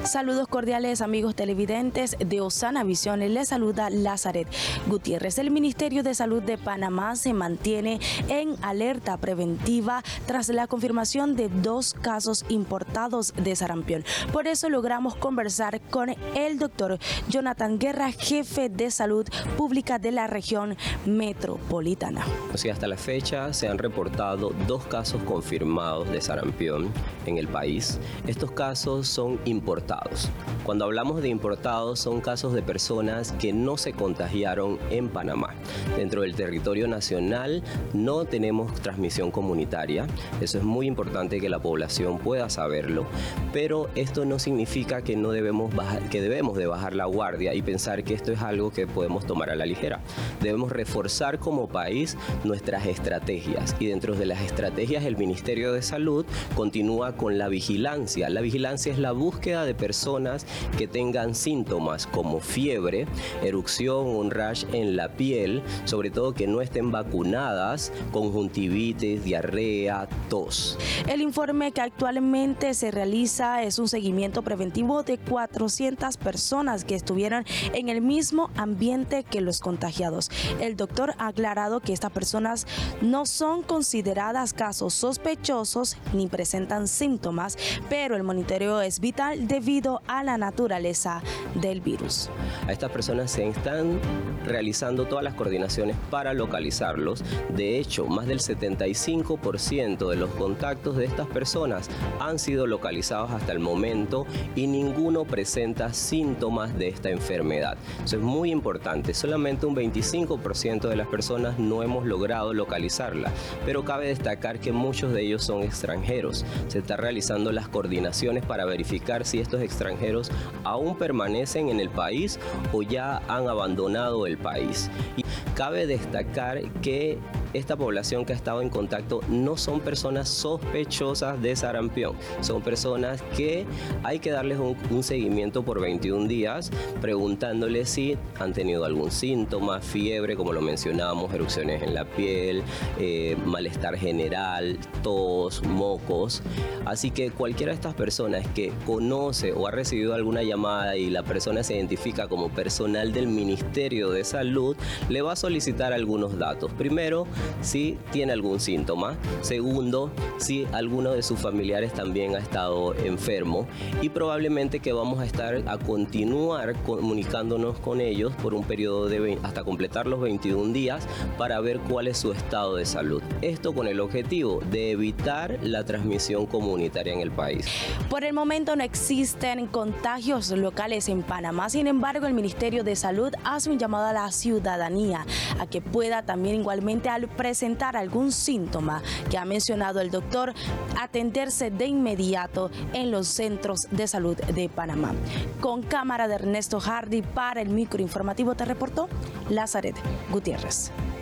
Saludos cordiales amigos televidentes de Osana Visión, les saluda Lazaret Gutiérrez. El Ministerio de Salud de Panamá se mantiene en alerta preventiva tras la confirmación de 2 casos importados de sarampión. Por eso logramos conversar con el doctor Jonathan Guerra, jefe de salud pública de la región metropolitana. Sí, hasta la fecha se han reportado 2 casos confirmados de sarampión en el país. Estos casos son importados. Cuando hablamos de importados, son casos de personas que no se contagiaron en Panamá. Dentro del territorio nacional no tenemos transmisión comunitaria. Eso es muy importante que la población pueda saberlo. Pero esto no significa que debemos de bajar la guardia y pensar que esto es algo que podemos tomar a la ligera. Debemos reforzar como país nuestras estrategias. Y dentro de las estrategias, el Ministerio de Salud continúa con la vigilancia. La vigilancia es la búsqueda de personas que tengan síntomas como fiebre, erupción, un rash en la piel, sobre todo que no estén vacunadas, conjuntivitis, diarrea, tos. El informe que actualmente se realiza es un seguimiento preventivo de 400 personas que estuvieron en el mismo ambiente que los contagiados. El doctor ha aclarado que estas personas no son consideradas casos sospechosos ni presentan síntomas, pero el monitoreo es vital debido a la naturaleza del virus. A estas personas se están realizando todas las coordinaciones para localizarlos. De hecho, más del 75% de los contactos de estas personas han sido localizados hasta el momento y ninguno presenta síntomas de esta enfermedad. Eso es muy importante. Solamente un 25% de las personas no hemos logrado localizarla, pero cabe destacar que muchos de ellos son extranjeros. Se están realizando las coordinaciones para verificar si estos extranjeros aún permanecen en el país o ya han abandonado el país. Y cabe destacar que esta población que ha estado en contacto no son personas sospechosas de sarampión, son personas que hay que darles un seguimiento por 21 días, preguntándoles si han tenido algún síntoma, fiebre, como lo mencionábamos, erupciones en la piel, malestar general, tos, mocos. Así que cualquiera de estas personas que conoce o ha recibido alguna llamada y la persona se identifica como personal del Ministerio de Salud, le va a solicitar algunos datos. Primero, si tiene algún síntoma. Segundo, si alguno de sus familiares también ha estado enfermo. Y probablemente que vamos a continuar comunicándonos con ellos por un periodo de hasta completar los 21 días para ver cuál es su estado de salud. Esto con el objetivo de evitar la transmisión comunitaria en el país. Por el momento no existen contagios locales en Panamá. Sin embargo, el Ministerio de Salud hace un llamado a la ciudadanía a que pueda también igualmente al presentar algún síntoma que ha mencionado el doctor, atenderse de inmediato en los centros de salud de Panamá. Con cámara de Ernesto Hardy para el microinformativo te reportó Lazaret Gutiérrez.